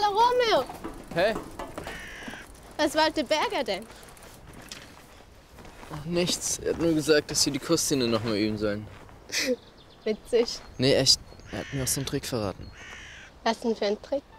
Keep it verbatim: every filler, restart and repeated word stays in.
Romeo! Hey? Was wollte Berger denn? Ach, nichts. Er hat nur gesagt, dass sie die Kussszene noch mal üben sollen. Witzig. Nee, echt. Er hat mir auch so einen Trick verraten. Was denn für ein Trick?